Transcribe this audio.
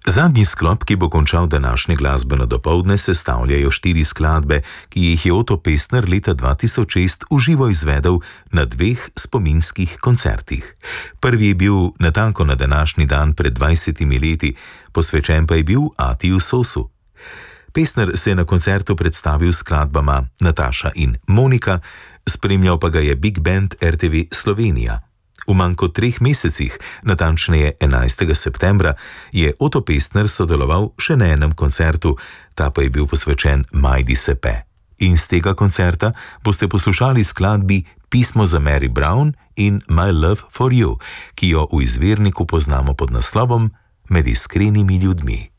Zadnji sklop, ki bo končal današnje glasbeno dopoldne, sestavljajo 4 skladbe, ki jih je Oto Pestner leta 2006 v živo izvedel na 2 spominskih koncertih. Prvi je bil natanko na današnji dan pred 20 leti, posvečen pa je bil Atiju Sosu. Pestner se je na koncertu predstavil s skladbama Nataša in Monika, spremljal pa ga je Big Band RTV Slovenija. V manj kot 3 mesecih, natančneje 11. septembra, je Oto Pestner sodeloval še na enem koncertu, ta pa je bil posvečen Majdi Sepe. In z tega koncerta boste poslušali skladbi Pismo za Mary Brown in My Love for You, ki jo v izvirniku poznamo pod naslovom Med iskrenimi ljudmi.